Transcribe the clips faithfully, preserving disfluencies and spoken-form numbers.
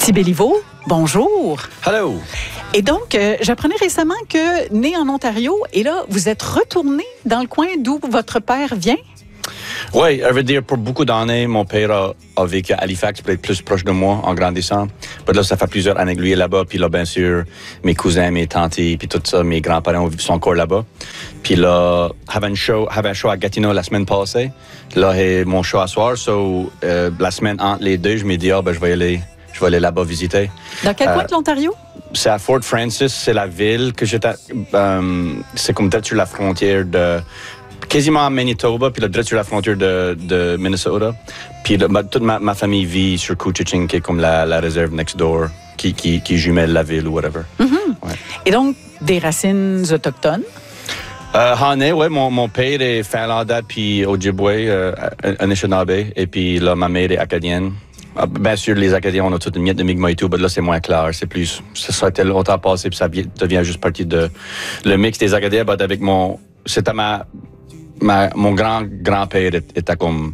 Petit Béliveau, bonjour. Hello. Et donc, euh, j'apprenais récemment que, né en Ontario, et là, vous êtes retourné dans le coin d'où votre père vient? Oui, je veux dire, pour beaucoup d'années, mon père a, a vécu à Halifax, pour être plus proche de moi en grandissant. Mais là, ça fait plusieurs années que lui est là-bas. Puis là, bien sûr, mes cousins, mes tantes, puis tout ça, mes grands-parents sont encore là-bas. Puis là, j'avais un show, j'avais un show à Gatineau la semaine passée. Là, j'ai mon show à soir. So, euh, la semaine entre les deux, je me dis, ah, ben, je vais aller, je vais aller là-bas visiter. Dans quel euh, coin de l'Ontario? C'est à Fort Francis, c'est la ville que j'étais. Euh, c'est comme peut-être sur la frontière de. Quasiment à Manitoba, puis là, direct sur la frontière de, de Minnesota. Puis là, ma, toute ma, ma famille vit sur Couchiching, qui est comme la, la réserve next door, qui, qui, qui jumelle la ville ou whatever. Mm-hmm. Ouais. Et donc, des racines autochtones? Euh, en est, ouais. Mon, mon père est finlandais, puis Ojibwe, euh, Anishinaabe, et puis là, ma mère est acadienne. Ah, bien sûr, les Acadiens, on a toute une miette de Mi'kmaq et tout, mais là, c'est moins clair. C'est plus, ça a été longtemps passé, puis ça devient juste partie de le mix des Acadiens, mais avec mon, c'était ma, ma, mon grand-grand-père était comme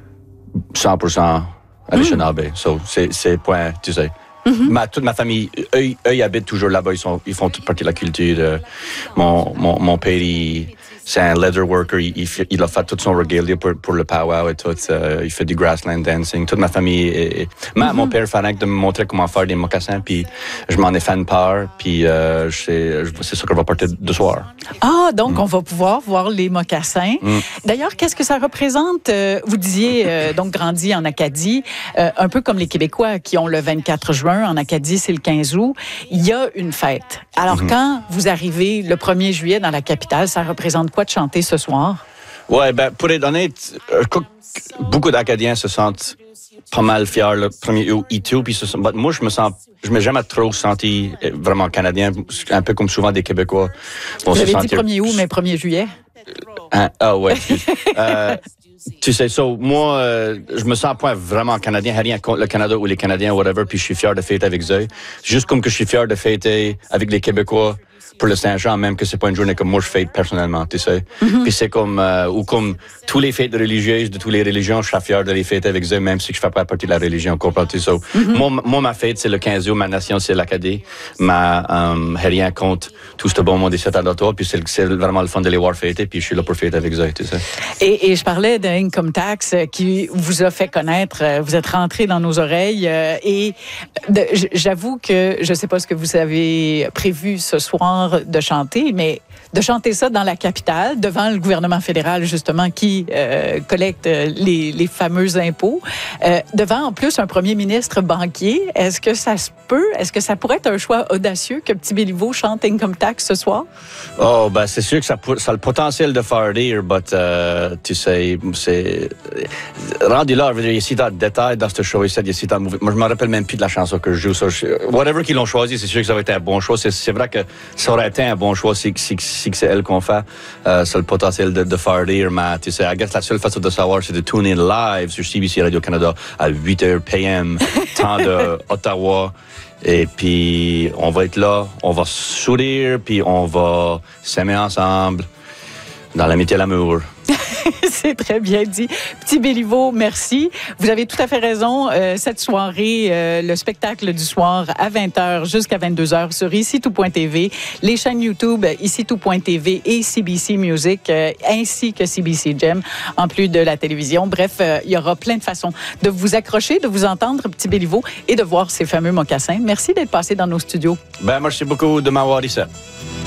cent pour cent Anishinaabe. Mm. So, c'est, c'est point, tu sais. Mm-hmm. Ma, toute ma famille, eux, eux, ils habitent toujours là-bas, ils sont, ils font toute partie de la culture. De, mon, mon, mon père, il, c'est un leather worker, il, il, il a fait tout son regalia pour, pour le powwow et tout. Euh, il fait du grassland dancing. Toute ma famille est... est ma, mm-hmm. Mon père fait de me montrer comment faire des mocassins, puis je m'en ai fait une part, puis euh, c'est, c'est ça qu'on va porter de soir. Ah, donc mm. on va pouvoir voir les mocassins. Mm. D'ailleurs, qu'est-ce que ça représente? Euh, vous disiez, euh, donc, grandi en Acadie, euh, un peu comme les Québécois qui ont le vingt-quatre juin, en Acadie, c'est le quinze août. Il y a une fête. Alors, mm-hmm. quand vous arrivez le premier juillet dans la capitale, ça représente quoi de chanter ce soir? Ouais, ben, pour être honnête, beaucoup d'Acadiens se sentent pas mal fiers le premier août et tout, puis se sentent, moi, je me sens, je m'ai jamais trop senti vraiment canadien, un peu comme souvent des Québécois. Vous avez dit premier août, mais premier juillet? Hein? Ah, ouais, excuse. euh, Tu sais, so, moi, euh, je me sens pas vraiment canadien, rien contre le Canada ou les Canadiens, whatever, puis je suis fier de fêter avec eux. Juste comme que je suis fier de fêter avec les Québécois pour le Saint-Jean, même que c'est pas une journée comme moi je fête personnellement, tu sais. Mm-hmm. Puis c'est comme, euh, ou comme tous les fêtes religieuses de toutes les religions, je suis fier de les fêter avec eux, même si je fais pas partie de la religion, comprends-tu? So, mm-hmm. moi, moi, ma fête, c'est le quinze août, ma nation, c'est l'Acadie. Ma, um, rien contre tout ce bon monde ici à l'auto, puis c'est, c'est vraiment le fun de les voir fêter, puis je suis là pour fêter avec eux, tu sais. Et, et je parlais d'Income Tax qui vous a fait connaître, vous êtes rentré dans nos oreilles, et de, j'avoue que je sais pas ce que vous avez prévu ce soir de chanter, mais de chanter ça dans la capitale, devant le gouvernement fédéral, justement, qui euh, collecte les, les fameux impôts, euh, devant, en plus, un premier ministre banquier. Est-ce que ça se peut? Est-ce que ça pourrait être un choix audacieux que Petit Béliveau chante Income Tax ce soir? Oh, ben, c'est sûr que ça, ça a le potentiel de faire rire, mais uh, tu sais, c'est... Rendu là, je veux dire, il y a si tant de détails dans ce show ici, il y a si tant de mouvements. Moi, je me rappelle même plus de la chanson que je joue. Ça, je... Whatever qu'ils l'ont choisi, c'est sûr que ça va être un bon choix. C'est, c'est vrai que ça aurait été un bon choix si, si, si c'est elle qu'on fait. Euh, ça a le potentiel de, de faire rire, mais tu sais, I guess la seule façon de savoir, c'est de tune in live sur C B C Radio-Canada à huit heures P M, temps de Ottawa. Et puis, on va être là, on va sourire, puis on va s'aimer ensemble dans l'amitié et l'amour. C'est très bien dit. Petit Béliveau, merci. Vous avez tout à fait raison. Euh, cette soirée, euh, le spectacle du soir à vingt heures jusqu'à vingt-deux heures sur ici tout point t v, les chaînes YouTube ici tout point t v et C B C Music, euh, ainsi que C B C Gem, en plus de la télévision. Bref, euh, il y aura plein de façons de vous accrocher, de vous entendre, Petit Béliveau, et de voir ces fameux mocassins. Merci d'être passé dans nos studios. Ben, merci beaucoup de m'avoir dit ça.